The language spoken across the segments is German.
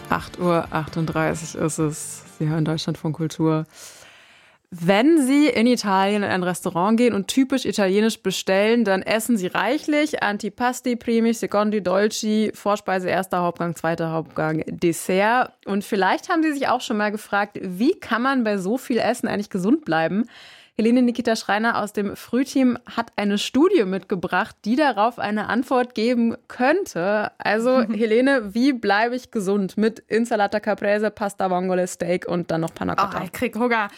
8:38 Uhr ist es. Sie hören Deutschlandfunk Kultur. Wenn Sie in Italien in ein Restaurant gehen und typisch italienisch bestellen, dann essen Sie reichlich. Antipasti, Primi, Secondi, Dolci, Vorspeise, erster Hauptgang, zweiter Hauptgang, Dessert. Und vielleicht haben Sie sich auch schon mal gefragt, wie kann man bei so viel Essen eigentlich gesund bleiben? Helene Nikita Schreiner aus dem Frühteam hat eine Studie mitgebracht, die darauf eine Antwort geben könnte. Also Helene, wie bleibe ich gesund mit Insalata Caprese, Pasta Vongole, Steak und dann noch Panna Cotta? Oh, ich krieg Hunger.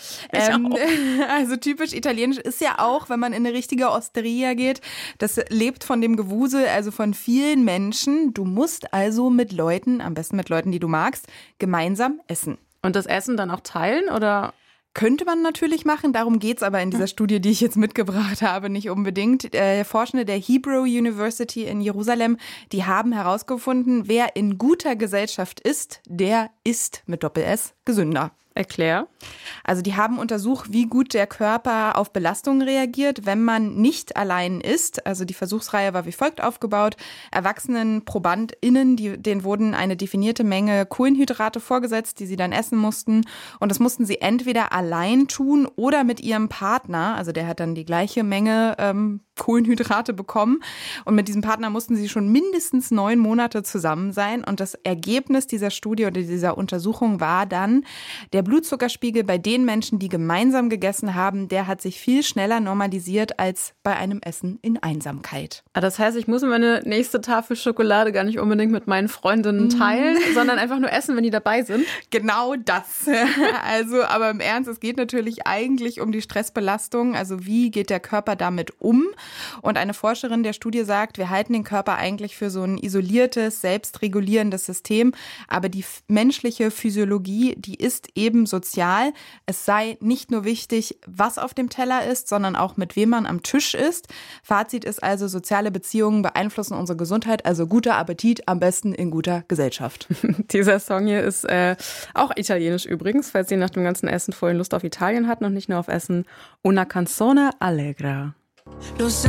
Also typisch italienisch ist ja auch, wenn man in eine richtige Osteria geht, das lebt von dem Gewusel, also von vielen Menschen. Du musst also mit Leuten, am besten mit Leuten, die du magst, gemeinsam essen. Und das Essen dann auch teilen oder? Könnte man natürlich machen, darum geht's aber in dieser Studie, die ich jetzt mitgebracht habe, nicht unbedingt. Forschende der Hebrew University in Jerusalem, die haben herausgefunden, wer in guter Gesellschaft ist, der ist mit Doppel-S gesünder. Erklär. Also die haben untersucht, wie gut der Körper auf Belastungen reagiert, wenn man nicht allein isst. Also die Versuchsreihe war wie folgt aufgebaut. Erwachsenen ProbandInnen, denen wurden eine definierte Menge Kohlenhydrate vorgesetzt, die sie dann essen mussten. Und das mussten sie entweder allein tun oder mit ihrem Partner. Also der hat dann die gleiche Menge Kohlenhydrate bekommen. Und mit diesem Partner mussten sie schon mindestens 9 Monate zusammen sein. Und das Ergebnis dieser Studie oder dieser Untersuchung war dann, der Blutzuckerspiegel bei den Menschen, die gemeinsam gegessen haben, der hat sich viel schneller normalisiert als bei einem Essen in Einsamkeit. Das heißt, ich muss meine nächste Tafel Schokolade gar nicht unbedingt mit meinen Freundinnen teilen, sondern einfach nur essen, wenn die dabei sind. Genau das. Also, aber im Ernst, es geht natürlich eigentlich um die Stressbelastung. Also wie geht der Körper damit um? Und eine Forscherin der Studie sagt, wir halten den Körper eigentlich für so ein isoliertes, selbstregulierendes System. Aber die menschliche Physiologie, die ist eben sozial. Es sei nicht nur wichtig, was auf dem Teller ist, sondern auch mit wem man am Tisch ist. Fazit ist also, soziale Beziehungen beeinflussen unsere Gesundheit. Also guter Appetit, am besten in guter Gesellschaft. Dieser Song hier ist auch italienisch übrigens, falls Sie nach dem ganzen Essen vorhin Lust auf Italien hatten und nicht nur auf Essen. Una canzone allegra.